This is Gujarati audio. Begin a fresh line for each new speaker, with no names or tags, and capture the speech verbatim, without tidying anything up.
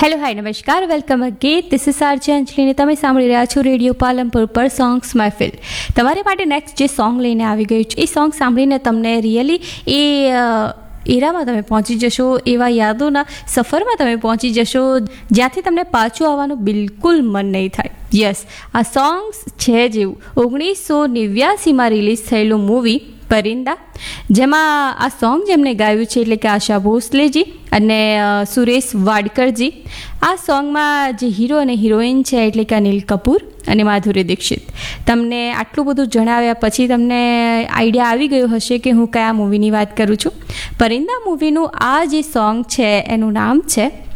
હેલો હાય નમસ્કાર, welcome again. This is RJ અંજલિને તમે સાંભળી રહ્યા છો રેડિયો પાલનપુર પર સોંગ્સ મહેફિલ. તમારી માટે નેક્સ્ટ જે સોંગ લઈને આવી ગયું છે એ સોંગ સાંભળીને તમને રિયલી એ એરામાં તમે પહોંચી જશો, એવા યાદોના સફરમાં તમે પહોંચી જશો જ્યાંથી તમને પાછું આવવાનું બિલકુલ મન નહીં થાય. યસ, આ સોંગ્સ છે જેવું ઓગણીસો નેવ્યાસીમાં રિલીઝ થયેલું મૂવી પરિંદા, જેમાં આ સોંગ જેમને ગાયું છે એટલે કે આશા ભોસલેજી અને સુરેશ વાડકરજી. આ સોંગમાં જે હીરો અને હિરોઈન છે એટલે કે અનિલ કપૂર અને માધુરી દીક્ષિત. તમને આટલું બધું જણાવ્યા પછી તમને આઈડિયા આવી ગયો હશે કે હું કયા મૂવીની વાત કરું છું. પરિંદા મૂવીનું આ જે સોંગ છે એનું નામ છે